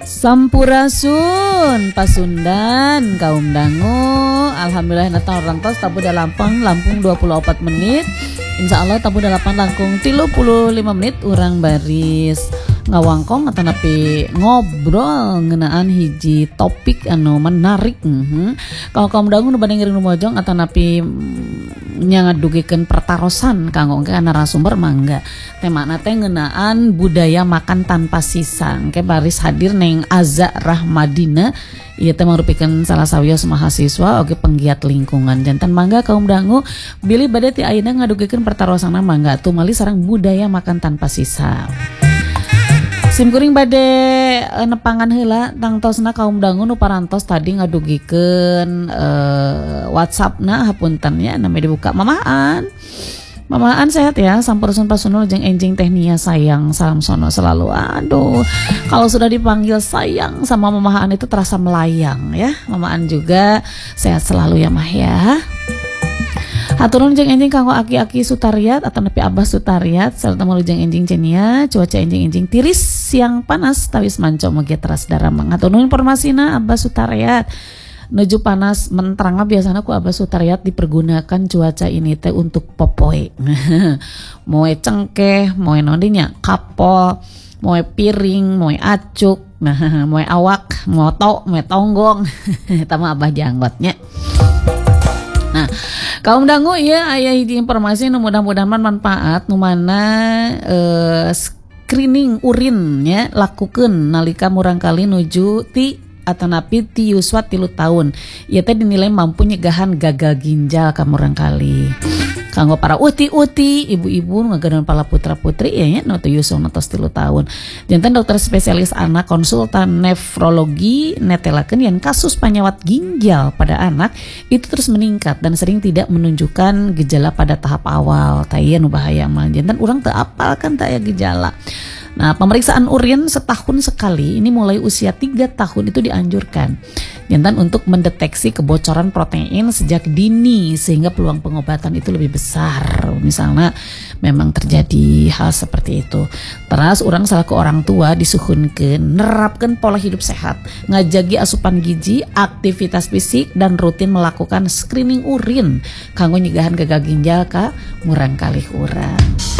Sampurasun Pasundan kaum dangu. Alhamdulillah nata orang tos tabu da Lampung 24 menit. Insya Allah tabu da lapan langkung 35 menit urang baris ngawangkong atau napi ngobrol ngenaan hiji topik anu menarik. Kalau kaum dangu nu banding ngiring mojong atau napi nyangadugikeun pertarosan kanggo ke narasumber mangga. Tema teh ngeunaan budaya makan tanpa sisa. Ke baris hadir neng Aza Rahmadina. Ieu teh marupikeun salah sawios mahasiswa oge penggiat lingkungan. Jantan mangga kaum dangu bilih bade ti ayeuna ngadugikeun pertarosana mangga tumali sareng budaya makan tanpa sisa. Simkuring bade nepangan heula tangtosna kaum dangu nu parantos tadi ngadugikeun WhatsAppna hapunten ya namanya dibuka Mamaan sehat ya, sampurasun pasunul jeung enjing tehnia sayang salam sono selalu. Aduh, kalau sudah dipanggil sayang sama Mamaan itu terasa melayang ya. Mamaan juga sehat selalu ya Mah ya. Haturun jeung enjing kanggo aki-aki Sutariat atau nepi Abah Sutariat serta mulujeng enjing cenia cuaca enjing tiris siang panas tawis manco mugi teras daramang. Haturun informasina Abah Sutariat nuju panas menterangna biasanya ku Abah Sutariat dipergunakan cuaca ini teh untuk popoe. Moe cengkeh, moe nondinya kapol, moe piring, moe acuk, nah moe awak, moto, moe tonggong. Tama Abah janggotnya. Nah, kaum dangu ya aya hiji informasi nu mudah-mudahan manfaat nu mana screening urin ya lakukeun nalika murang kali nuju ti atau napi ti yuswa 3 tahun. Ieu teh dinilai mampu nyegahan gagal ginjal ka murang kali. Kanggo para uti-uti, ibu-ibu ngagadeun pala putra-putri ya nya nu teu yuswa tos 3 tahun. Janten dokter spesialis anak konsultan nefrologi netelakeun yen kasus penyawat ginjal pada anak itu terus meningkat dan sering tidak menunjukkan gejala pada tahap awal. Tah ieu nu bahaya mah. Janten urang teu apal kan teu aya gejala. Nah, pemeriksaan urin setahun sekali ini mulai usia 3 tahun itu dianjurkan. Jantan untuk mendeteksi kebocoran protein sejak dini sehingga peluang pengobatan itu lebih besar. Misalnya memang terjadi hal seperti itu. Terus orang selaku orang tua disuhunkeun nerapkeun pola hidup sehat, ngajagi asupan gizi, aktivitas fisik dan rutin melakukan screening urin kanggo nyegahan gagal ginjal ka murang kalih urang.